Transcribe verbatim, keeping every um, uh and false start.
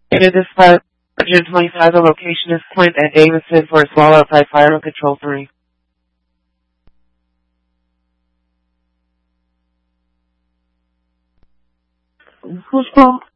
Data Dispatch one twenty-five, the location is Point at Davidson for a swallow outside fire on Control three. Who's from?